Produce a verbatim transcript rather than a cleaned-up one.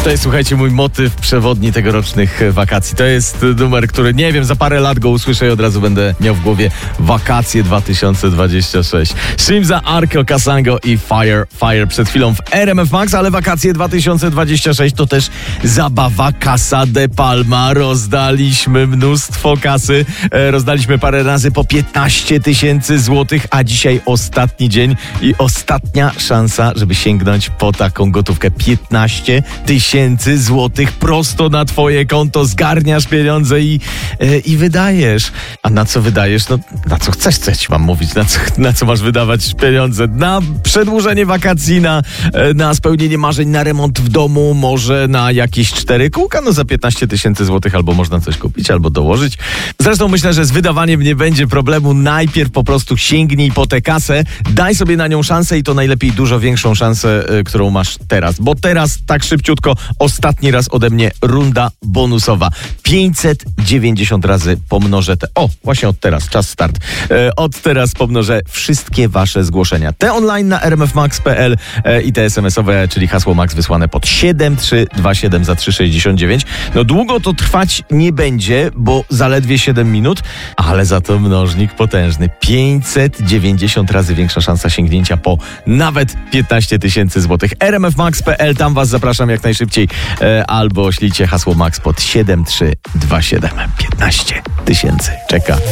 To jest, słuchajcie, mój motyw przewodni tegorocznych wakacji. To jest numer, który, nie wiem, za parę lat go usłyszę i od razu będę miał w głowie wakacje dwa tysiące dwadzieścia sześć. Shimza, Arco, Casango i Fire, Fire przed chwilą w R M F Max, ale wakacje dwa tysiące dwadzieścia sześć to też zabawa Casa de Palma. Rozdaliśmy mnóstwo kasy, e, rozdaliśmy parę razy po piętnaście tysięcy złotych, a dzisiaj ostatni dzień i ostatnia szansa, żeby sięgnąć po taką gotówkę. piętnaście tysięcy złotych prosto na twoje konto, zgarniasz pieniądze i, e, i wydajesz. A na co wydajesz? No na co chcesz, co ja ci mam mówić, na co, na co masz wydawać pieniądze? Na przedłużenie wakacji, na, e, na spełnienie marzeń, na remont w domu, może na jakieś cztery kółka, no za piętnaście tysięcy złotych albo można coś kupić, albo dołożyć. Zresztą myślę, że z wydawaniem nie będzie problemu. Najpierw po prostu sięgnij po tę kasę, daj sobie na nią szansę i to najlepiej dużo większą szansę, y, którą masz teraz. Bo teraz tak szybciutko, ostatni raz ode mnie runda bonusowa. pięćset dziewięćdziesiąt razy pomnożę te... O, właśnie od teraz, czas start. E, od teraz pomnożę wszystkie wasze zgłoszenia. Te online na r m f max kropka p l e, i te es em esowe, czyli hasło Max wysłane pod siedem trzy dwa siedem za trzy sześćdziesiąt dziewięć. No długo to trwać nie będzie, bo zaledwie siedem minut, ale za to mnożnik potężny. pięćset dziewięćdziesiąt razy większa szansa sięgnięcia po nawet piętnaście tysięcy złotych. r m f max kropka p l, tam was zapraszam jak najszybciej, e, albo ślijcie hasło Max pod siedem trzy dwa siedem. piętnaście tysięcy czeka.